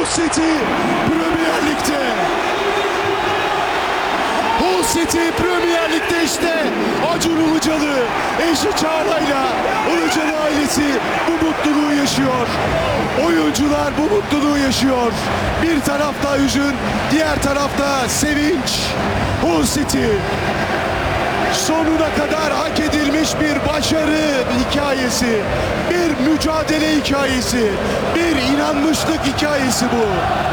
Hull City Premier Lig'de. Hull City Premier Lig'de işte. Acun Ilıcalı, eşi Çağla'yla Ilıcalı ailesi bu mutluluğu yaşıyor. Oyuncular bu mutluluğu yaşıyor. Bir tarafta hüzün, diğer tarafta sevinç. Hull City sonuna kadar hak edilmiş bir başarı hikayesi, bir mücadele hikayesi, bir inanmışlık hikayesi bu.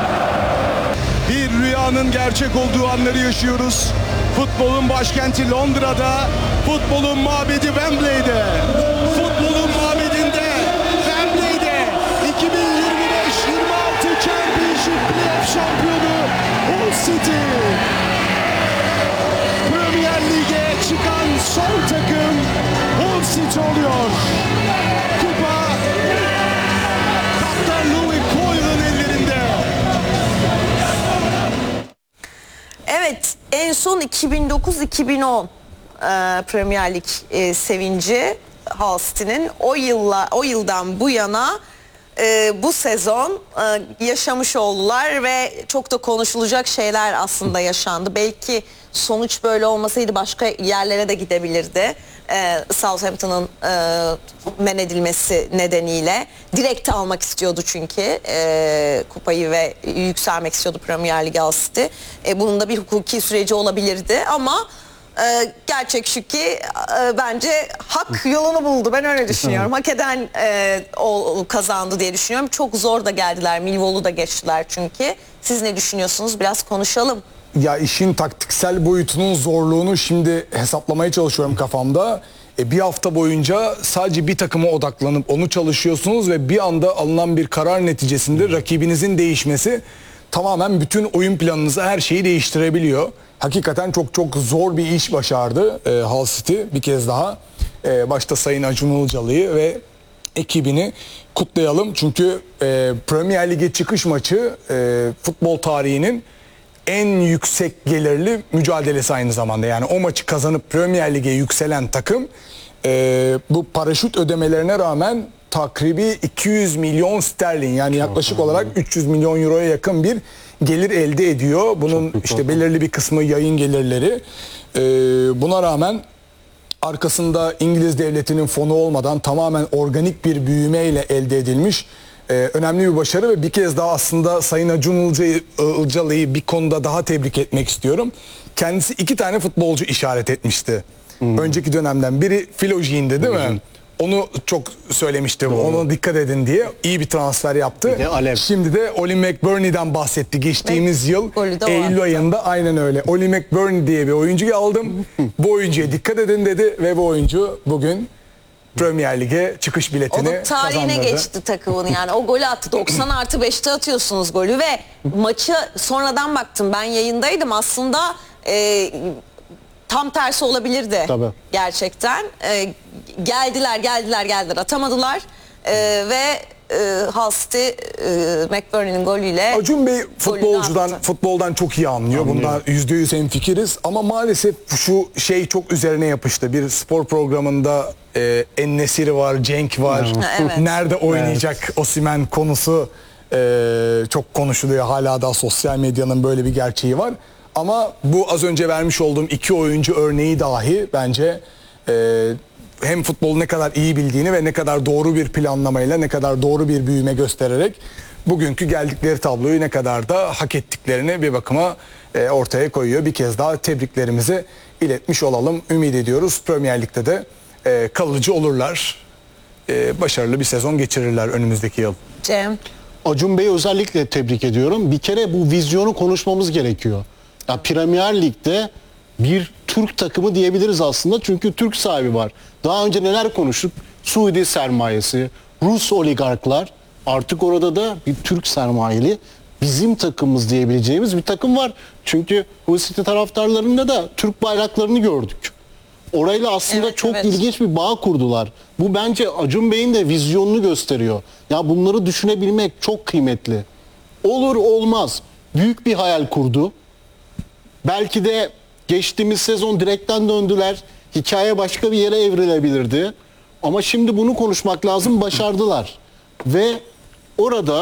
Bir rüyanın gerçek olduğu anları yaşıyoruz. Futbolun başkenti Londra'da, futbolun mabedi Wembley'de. Futbolun mabedinde, Wembley'de 2025-26 Championship Playoff şampiyonu Hull City. Premier Lig'e çıkan son takım Hull City oluyor. Kupa kaptan Louis Poyle'ın ellerinde. Evet, en son 2009-2010 Premier Lig sevinci Hull City'nin o yıldan bu yana bu sezon yaşamış oldular ve çok da konuşulacak şeyler aslında yaşandı. Belki sonuç böyle olmasaydı başka yerlere de gidebilirdi. Southampton'ın men edilmesi nedeniyle direkt almak istiyordu çünkü kupayı ve yükselmek istiyordu Premier Lig Hull City. Bunun da bir hukuki süreci olabilirdi ama gerçek şu ki bence hak yolunu buldu. Ben öyle düşünüyorum. Hak eden o kazandı diye düşünüyorum. Çok zor da geldiler. Millwall'u da geçtiler çünkü. Siz ne düşünüyorsunuz? Biraz konuşalım. Ya işin taktiksel boyutunun zorluğunu şimdi hesaplamaya çalışıyorum kafamda. Bir hafta boyunca sadece bir takıma odaklanıp onu çalışıyorsunuz ve bir anda alınan bir karar neticesinde rakibinizin değişmesi tamamen bütün oyun planınızı, her şeyi değiştirebiliyor. Hakikaten çok çok zor bir iş başardı Hull City bir kez daha. Başta Sayın Acun Ilıcalı'yı ve ekibini kutlayalım. Çünkü Premier Lig'e çıkış maçı futbol tarihinin en yüksek gelirli mücadelesi aynı zamanda. Yani o maçı kazanıp Premier Lig'e yükselen takım bu paraşüt ödemelerine rağmen takribi 200 milyon sterlin, yani yaklaşık olarak 300 milyon euroya yakın bir gelir elde ediyor. Bunun işte belirli bir kısmı yayın gelirleri. Buna rağmen arkasında İngiliz devletinin fonu olmadan tamamen organik bir büyümeyle elde edilmiş önemli bir başarı ve bir kez daha aslında Sayın Acun Ilıcalı'yı bir konuda daha tebrik etmek istiyorum. Kendisi 2 tane futbolcu işaret etmişti. Önceki dönemden biri Filojin'di değil mi? Onu çok söylemişti. Ona dikkat edin diye. İyi bir transfer yaptı. Şimdi de Oli McBurney'den bahsetti. Geçtiğimiz yıl Eylül ayında aynen öyle. Oli McBurney diye bir oyuncuyu aldım. Bu oyuncuya dikkat edin dedi ve bu oyuncu bugün Premier Lig'e çıkış biletini Onun tarihine kazandırdı. geçti takımın, yani o golü attı. 90+5'te atıyorsunuz golü ve maçı sonradan baktım, ben yayındaydım aslında, tam tersi olabilirdi. Tabii. Gerçekten geldiler atamadılar ve Hull City McBurney'nin golüyle Acun Bey futboldan çok iyi anlıyor. Bundan %100 hemfikiriz ama maalesef şu şey çok üzerine yapıştı. Bir spor programında En-Nesyri var, Cenk var. Evet. Nerede oynayacak Osimhen konusu çok konuşuluyor. Hala da sosyal medyanın böyle bir gerçeği var. Ama bu az önce vermiş olduğum 2 oyuncu örneği dahi bence hem futbolu ne kadar iyi bildiğini ve ne kadar doğru bir planlamayla, ne kadar doğru bir büyüme göstererek bugünkü geldikleri tabloyu ne kadar da hak ettiklerini bir bakıma ortaya koyuyor. Bir kez daha tebriklerimizi iletmiş olalım. Ümit ediyoruz Premier Lig'de de kalıcı olurlar. Başarılı bir sezon geçirirler önümüzdeki yıl. Cem. Acun Bey'i özellikle tebrik ediyorum. Bir kere bu vizyonu konuşmamız gerekiyor. Ya Premier Lig'de bir Türk takımı diyebiliriz aslında. Çünkü Türk sahibi var. Daha önce neler konuştuk? Suudi sermayesi, Rus oligarklar. Artık orada da bir Türk sermayeli bizim takımımız diyebileceğimiz bir takım var. Çünkü Hull City taraftarlarında da Türk bayraklarını gördük. Orayla aslında çok ilginç bir bağ kurdular. Bu bence Acun Bey'in de vizyonunu gösteriyor. Ya bunları düşünebilmek çok kıymetli. Olur olmaz. Büyük bir hayal kurdu. Belki de geçtiğimiz sezon direkten döndüler. Hikaye başka bir yere evrilebilirdi. Ama şimdi bunu konuşmak lazım. Başardılar. Ve orada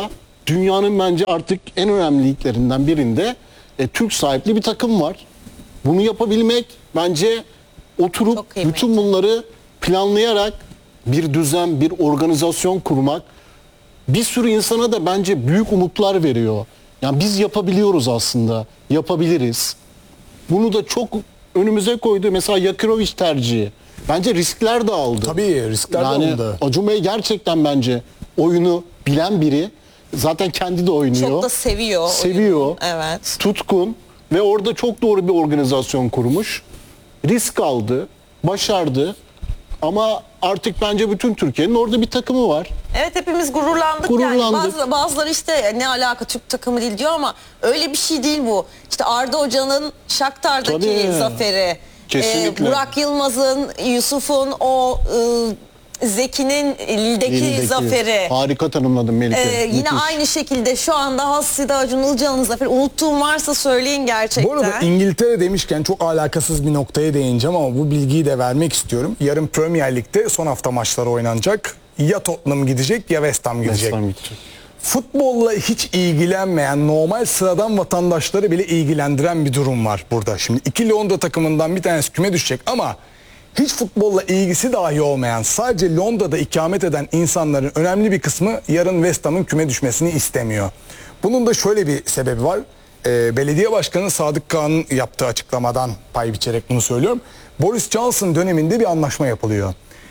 dünyanın bence artık en önemli liglerinden birinde Türk sahipli bir takım var. Bunu yapabilmek bence oturup Çok kıymetli. bütün bunları planlayarak bir düzen, bir organizasyon kurmak bir sürü insana da bence büyük umutlar veriyor. Yani biz yapabiliyoruz aslında, yapabiliriz. Bunu da çok önümüze koydu. Mesela Yakirovic tercihi. Bence riskler de aldı. Tabii riskler de Yani alındı. Acun Bey gerçekten bence oyunu bilen biri. Zaten kendi de oynuyor. Çok da seviyor. Seviyor. oyunu. Evet. Tutkun ve orada çok doğru bir organizasyon kurmuş. Risk aldı, başardı. Ama artık bence bütün Türkiye'nin orada bir takımı var. Evet, hepimiz gururlandık, yani. Gururlandık. Bazıları işte ne alaka Türk takımı değil diyor ama öyle bir şey değil bu. İşte Arda Hoca'nın Shakhtar'daki Tabii. zaferi. Kesinlikle. Burak Yılmaz'ın, Yusuf'un o Zeki'nin Lille'deki Lille'deki. zaferi. Harika tanımladın Melike. Yine Müthiş. aynı şekilde şu anda Hassi'de Acun Ilıcalı'nın zaferi. Unuttuğum varsa söyleyin gerçekten. Bu arada İngiltere demişken çok alakasız bir noktaya değineceğim ama bu bilgiyi de vermek istiyorum. Yarın Premier Lig'de son hafta maçları oynanacak. Ya Tottenham gidecek ya West Ham gidecek. West Ham gidecek. Futbolla hiç ilgilenmeyen normal sıradan vatandaşları bile ilgilendiren bir durum var burada. Şimdi iki Londra takımından bir tanesi küme düşecek ama hiç futbolla ilgisi dahi olmayan, sadece Londra'da ikamet eden insanların önemli bir kısmı yarın West Ham'ın küme düşmesini istemiyor. Bunun da şöyle bir sebebi var. Belediye Başkanı Sadık Kağan'ın yaptığı açıklamadan pay biçerek bunu söylüyorum. Boris Johnson döneminde bir anlaşma yapılıyor.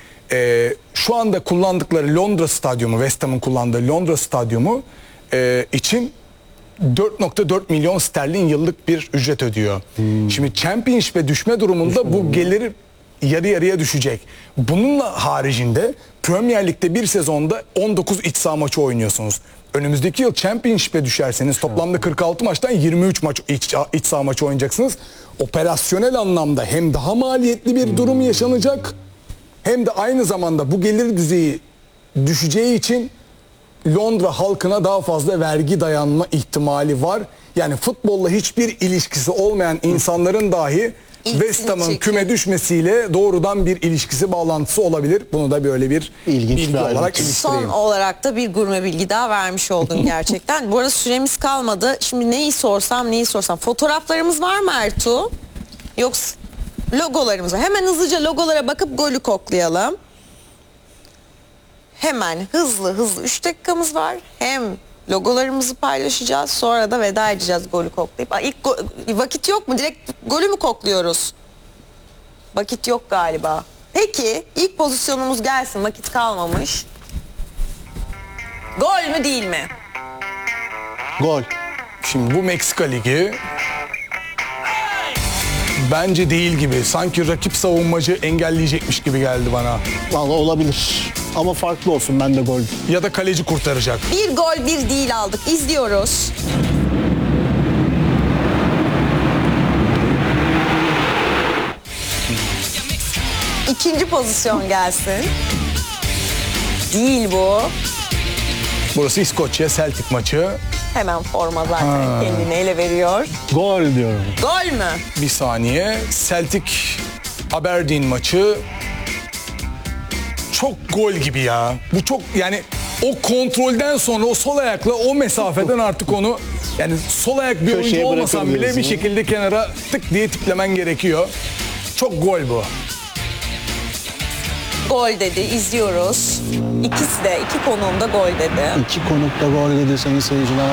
Şu anda kullandıkları Londra Stadyumu, West Ham'ın kullandığı Londra Stadyumu için 4.4 milyon sterlin yıllık bir ücret ödüyor. Şimdi Championship'e düşme durumunda bu gelir yarı yarıya düşecek. Bununla haricinde Premier Lig'de bir sezonda 19 iç saha maçı oynuyorsunuz. Önümüzdeki yıl Championship'e düşerseniz toplamda 46 maçtan 23 maç iç saha maçı oynayacaksınız. Operasyonel anlamda hem daha maliyetli bir durum yaşanacak hem de aynı zamanda bu gelir düzeyi düşeceği için Londra halkına daha fazla vergi dayanma ihtimali var. Yani futbolla hiçbir ilişkisi olmayan insanların dahi West Ham'ın çekiyor. küme düşmesiyle doğrudan bir ilişkisi, bağlantısı olabilir. Bunu da böyle bir İlginç bilgi bir olarak ayrıntı. iliştireyim. Son olarak da bir gurme bilgi daha vermiş oldun gerçekten. Bu arada süremiz kalmadı. Şimdi neyi sorsam. Fotoğraflarımız var mı Ertuğ? Yoksa logolarımız var. Hemen hızlıca logolara bakıp golü koklayalım. Hemen hızlı 3 dakikamız var. Hem logolarımızı paylaşacağız. Sonra da veda edeceğiz golü koklayıp. Vakit yok mu? Direkt golü mü kokluyoruz? Vakit yok galiba. Peki ilk pozisyonumuz gelsin. Vakit kalmamış. Gol mü değil mi? Gol. Şimdi bu Meksika Ligi bence değil gibi. Sanki rakip savunmacı engelleyecekmiş gibi geldi bana. Vallahi olabilir. Ama farklı olsun, ben de gol. Ya da kaleci kurtaracak. Bir gol bir değil aldık. İzliyoruz. İkinci pozisyon gelsin. Değil bu. Burası İskoçya Celtic maçı. Hemen forma zaten kendini ele veriyor. Gol diyorum. Gol mü? Bir saniye. Celtic Aberdeen maçı. Çok gol gibi ya. Bu çok, yani o kontrolden sonra o sol ayakla o mesafeden artık onu, yani sol ayak bir Köşeye oyuncu olmasan bile bir bırakabiliyorsun. şekilde kenara tık diye tiplemen gerekiyor. Çok gol bu. Gol dedi. İzliyoruz. İkisi de, iki konuğum gol dedi. İki konukta gol dedi sayın seyirciler.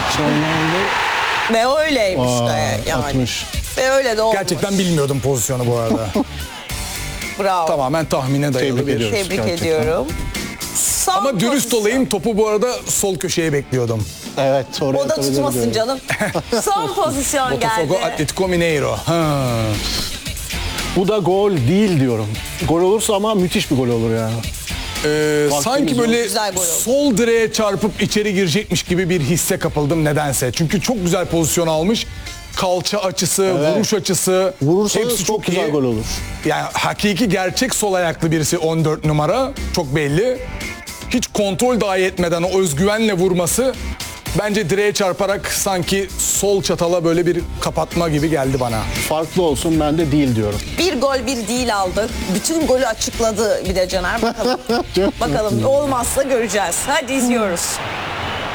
Ve öyleymiş de yani. 60. Ve öyle de olmuş. Gerçekten bilmiyordum pozisyonu bu arada. Bravo. Tamamen tahmine dayalı Tebrik bir. ediyorum. Tebrik Gerçekten. ediyorum. Son Ama dürüst pozisyon. olayım, topu bu arada sol köşeye bekliyordum. Evet, oraya O da atabilir tutmasın diyorum. canım. Son pozisyon geldi. Botafogo Atletico Mineiro. Ha. Bu da gol değil diyorum. Gol olursa ama müthiş bir gol olur yani. Sanki böyle Güzel gol oldu. sol direğe çarpıp içeri girecekmiş gibi bir hisse kapıldım nedense. Çünkü çok güzel pozisyon almış. Kalça açısı, Evet. vuruş açısı Vurursa hepsi çok güzel iyi. gol olur. Yani hakiki gerçek sol ayaklı birisi 14 numara. Çok belli. Hiç kontrol dahi etmeden o özgüvenle vurması bence direğe çarparak sanki sol çatala böyle bir kapatma gibi geldi bana. Farklı olsun, ben de değil diyorum. Bir gol bir değil aldık. Bütün golü açıkladı bir de Caner. Bakalım. Bakalım olmazsa göreceğiz. Hadi izliyoruz.